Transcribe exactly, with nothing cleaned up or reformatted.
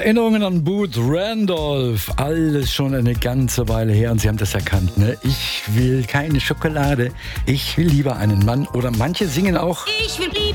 Erinnerungen an Booth Randolph, alles schon eine ganze Weile her und Sie haben das erkannt, ne? Ich will keine Schokolade, ich will lieber einen Mann. Oder manche singen auch: Ich will lieber